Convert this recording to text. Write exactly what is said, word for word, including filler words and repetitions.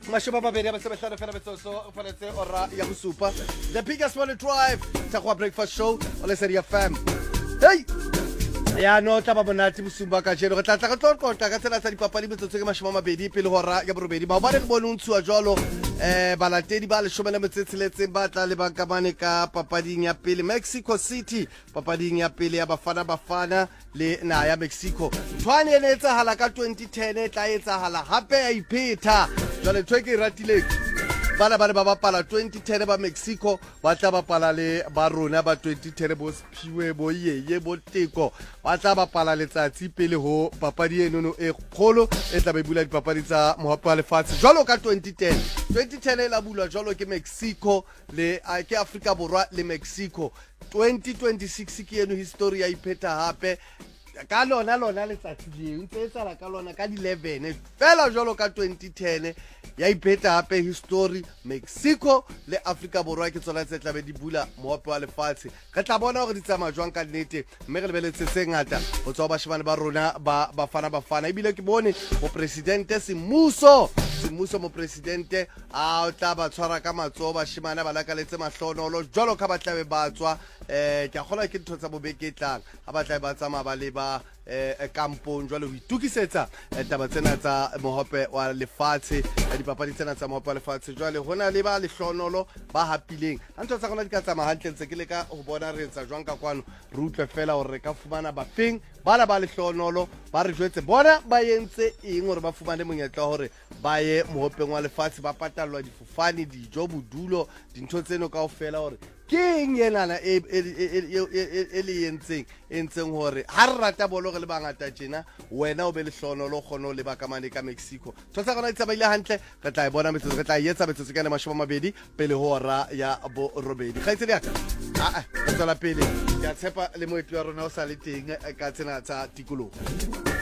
mashome a mabedi a metso e mehlano fela metsotso faletse ora ya bosupa. The biggest morning drive, Takwa Breakfast Show on S A D F M. Hey! Ya no tla ba monate bosumba ka jeno re tla tla ka tlo konta ka tsela tsa dipapadi metsotso ke mashome a mabedi pele hora ya borobedi ba ba re bone ntshwa jwalo eh balatedi ba le shome le metsetseletseng ba tla le ba kamane ka papading ya pele Mexico City, papading ya pele ya Bafana Bafana le na ya Mexico. Tshwane ene etsa hala ka twenty ten e tla etsa hala hape ya ipheta jwale tweke ratile bana ba ba bapala twenty ten ba Mexico ba tla bapala le ba rona ba twenty ten bo Sphiwe bo Yeye bo Teko ba tla bapala letsatsi pele ho papadi enono e kgolo e tla be bula dipapadi tsa mohope wa lefatshe jwalo ka twenty ten twenty ten e la bulwa jwalo ke Mexico le ke Africa Borwa le Mexico. Twenty twenty-six ke eno history ya ipheta hape ka lona lona letsatsi le ntse e tsala ka lona ka di eleven fela jwalo ka twenty ten ya ipheta hape history Mexico le Africa Borwa ke tsona tse tla be di bula mohope wa lefatshe. Re tla bona hore di tsamaya jwang ka nnete mme re lebeletse se ngata ho tswa bashimane ba rona ba Bafana Bafana ebile ke bone mo presidente Simuso Simuso mo presidente a tla ba tshwara ka matso bashimane ba lakaletse mahlonolo jwalo ka ba tla be ba tswa eh ke kgola ke ntho tsa bobeketlang ha ba tla ba tsama ba le ba eh kampong jwale ho itukisetsa taba tsena tsa mohope wa lefatshe dipapadi tsena tsa mohope wa lefatshe jwale hona le ba lehlonolo ba hapileng ha ntho tsa rona di ka tsama hantle ntse ke le ka ho bona re etsa jwang ka kwano re utlwe fela hore re ka fumana ba feng bana ba lehlonolo ba re jwetse bona ba yentse eng hore ba fumane monyetla hore ba ye mohopeng wa lefatshe ba patallwa difofane dijo bodulo dintho tseno kaofela hore ke eng yenana e le yentseng entseng hore ha re rata bolo re le bangata tjena wena o be le hlono lo kgono le ba kamane ka Mexico tsosa gona itsabaile hantle re tla e bona metsotso re tla etsa metsotso ka le mashome a mabedi pele ho hora ya bo robedi ga itsedi aka a a re tswela pele ya tshepa le moetlo wa rona o sa le teng ka tsena tsa tikologo.